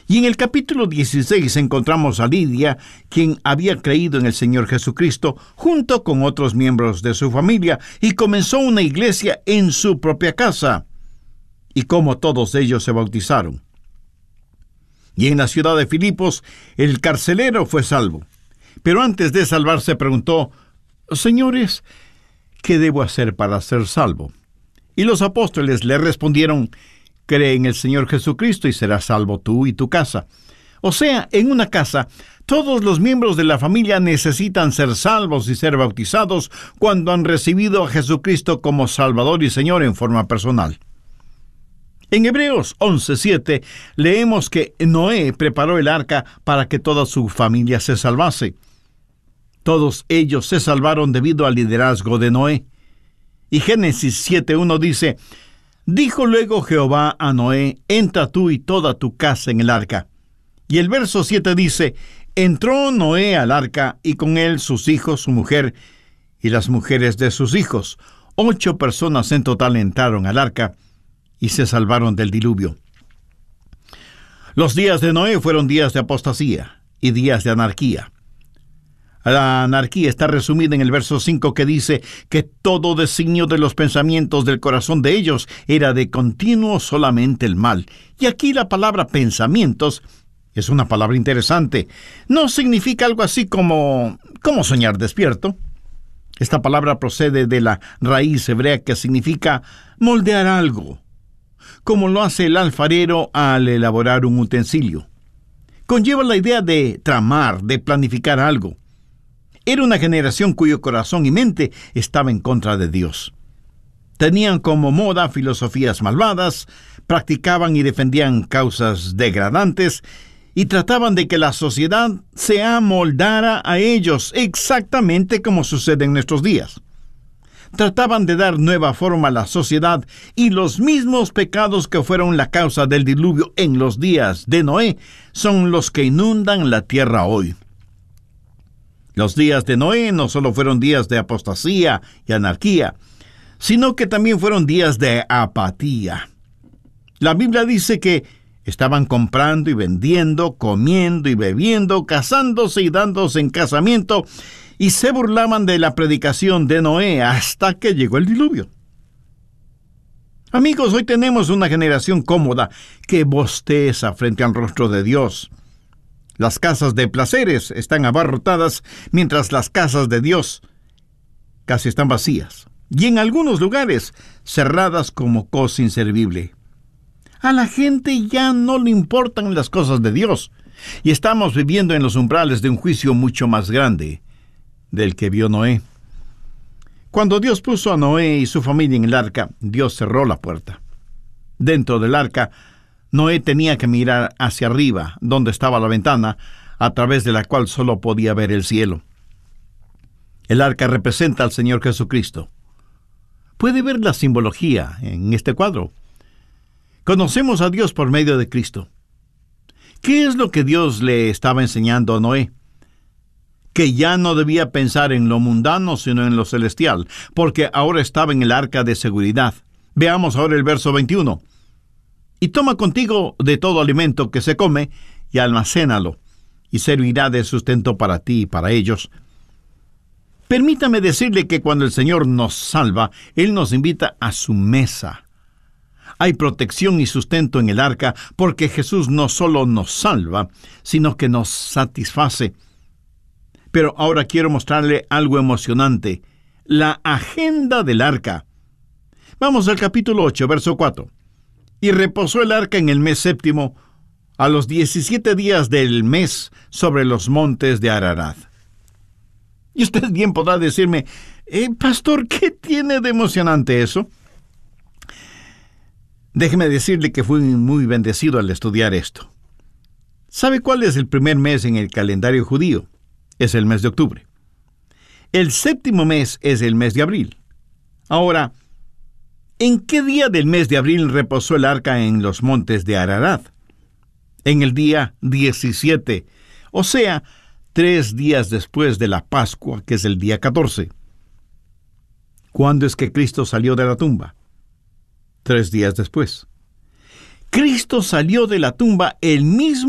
Y en el capítulo 16 encontramos a Lidia, quien había creído en el Señor Jesucristo junto con otros miembros de su familia y comenzó una iglesia en su propia casa, y cómo todos ellos se bautizaron. Y en la ciudad de Filipos, el carcelero fue salvo. Pero antes de salvarse preguntó: «Señores, ¿qué debo hacer para ser salvo?». Y los apóstoles le respondieron: «Cree en el Señor Jesucristo y serás salvo tú y tu casa». O sea, en una casa, todos los miembros de la familia necesitan ser salvos y ser bautizados cuando han recibido a Jesucristo como Salvador y Señor en forma personal. En Hebreos 11:7 leemos que Noé preparó el arca para que toda su familia se salvase. Todos ellos se salvaron debido al liderazgo de Noé. Y Génesis 7:1 dice: «Dijo luego Jehová a Noé: entra tú y toda tu casa en el arca». Y el verso 7 dice: «Entró Noé al arca, y con él sus hijos, su mujer, y las mujeres de sus hijos. 8 personas en total entraron al arca, y se salvaron del diluvio». Los días de Noé fueron días de apostasía y días de anarquía. La anarquía está resumida en el verso 5, que dice que todo designio de los pensamientos del corazón de ellos era de continuo solamente el mal. Y aquí la palabra pensamientos es una palabra interesante. No significa algo así como soñar despierto. Esta palabra procede de la raíz hebrea que significa moldear algo, como lo hace el alfarero al elaborar un utensilio. Conlleva la idea de tramar, de planificar algo. Era una generación cuyo corazón y mente estaba en contra de Dios. Tenían como moda filosofías malvadas, practicaban y defendían causas degradantes y trataban de que la sociedad se amoldara a ellos, exactamente como sucede en nuestros días. Trataban de dar nueva forma a la sociedad, y los mismos pecados que fueron la causa del diluvio en los días de Noé son los que inundan la tierra hoy. Los días de Noé no solo fueron días de apostasía y anarquía, sino que también fueron días de apatía. La Biblia dice que estaban comprando y vendiendo, comiendo y bebiendo, casándose y dándose en casamiento, y se burlaban de la predicación de Noé hasta que llegó el diluvio. Amigos, hoy tenemos una generación cómoda que bosteza frente al rostro de Dios. Las casas de placeres están abarrotadas, mientras las casas de Dios casi están vacías, y en algunos lugares cerradas como cosa inservible. A la gente ya no le importan las cosas de Dios, y estamos viviendo en los umbrales de un juicio mucho más grande del que vio Noé. Cuando Dios puso a Noé y su familia en el arca, Dios cerró la puerta. Dentro del arca, Noé tenía que mirar hacia arriba, donde estaba la ventana, a través de la cual solo podía ver el cielo. El arca representa al Señor Jesucristo. Puede ver la simbología en este cuadro. Conocemos a Dios por medio de Cristo. ¿Qué es lo que Dios le estaba enseñando a Noé? Que ya no debía pensar en lo mundano, sino en lo celestial, porque ahora estaba en el arca de seguridad. Veamos ahora el verso 21. «Y toma contigo de todo alimento que se come, y almacénalo, y servirá de sustento para ti y para ellos». Permítame decirle que cuando el Señor nos salva, Él nos invita a su mesa. Hay protección y sustento en el arca, porque Jesús no solo nos salva, sino que nos satisface. Pero ahora quiero mostrarle algo emocionante: la agenda del arca. Vamos al capítulo 8, verso 4. «Y reposó el arca en el mes séptimo, a los 17 días del mes, sobre los montes de Ararat». Y usted bien podrá decirme: pastor, ¿qué tiene de emocionante eso? Déjeme decirle que fui muy bendecido al estudiar esto. ¿Sabe cuál es el primer mes en el calendario judío? Es el mes de octubre. El séptimo mes es el mes de abril. Ahora, ¿en qué día del mes de abril reposó el arca en los montes de Ararat? En el día 17, o sea, 3 días después de la Pascua, que es el día 14. ¿Cuándo es que Cristo salió de la tumba? 3 días después. Cristo salió de la tumba el mismo